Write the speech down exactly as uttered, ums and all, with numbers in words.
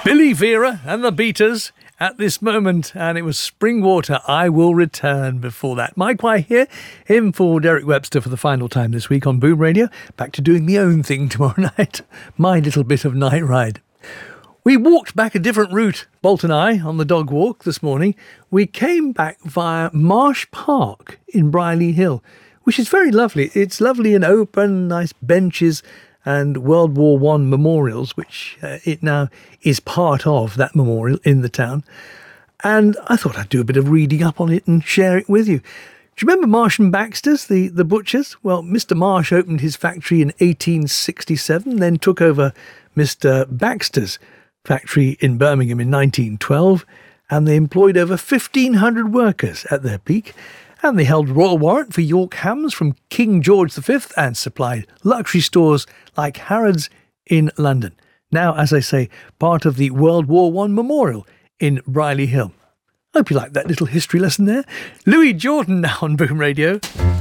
Billy Vera and the Beaters at this moment, and it was Springwater, I Will Return before that. Mike White here, in for Derek Webster for the final time this week on Boom Radio. Back to doing my own thing tomorrow night, my little bit of night ride. We walked back a different route, Bolt and I, on the dog walk this morning. We came back via Marsh Park in Brierley Hill, which is very lovely. It's lovely and open, nice benches and World War One memorials, which uh, it now is part of, that memorial in the town. And I thought I'd do a bit of reading up on it and share it with you. Do you remember Marsh and Baxter's, the, the butchers? Well, Mister Marsh opened his factory in eighteen sixty-seven, then took over Mister Baxter's factory in Birmingham in nineteen twelve, and they employed over fifteen hundred workers at their peak. And they held royal warrant for York hams from King George the Fifth and supplied luxury stores like Harrods in London. Now, as I say, part of the World War One memorial in Brierley Hill. Hope you liked that little history lesson there. Louis Jordan now on Boom Radio.